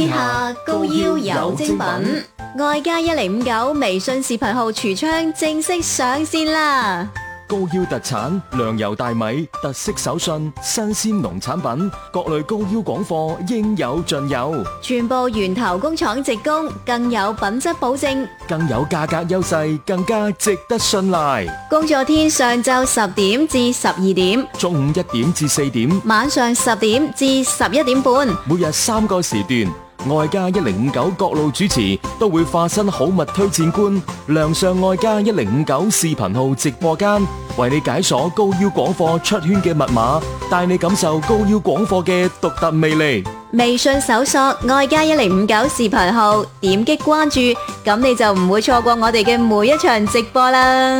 下高腰有精品，愛家1059微信視頻號櫥窗正式上線啦！ 高腰特產糧油大米，特色手信，新鮮農產品，各類高腰廣貨應有盡有， 全部源頭工廠直供，更有品質保證， 更有價格優勢，更加值得信賴。 工作天上晝10點至12點， 中午1點至4點， 晚上10點至11點半， 每日3個時段。愛家1059各路主持都會化身好物推薦官，亮相愛家1059視頻號直播間，為你解鎖高腰廣貨出圈嘅密碼，帶你感受高腰廣貨嘅獨特魅力。 微信搜索愛家1059視頻號，點擊關注，咁你就唔會錯過我哋嘅每一場直播啦。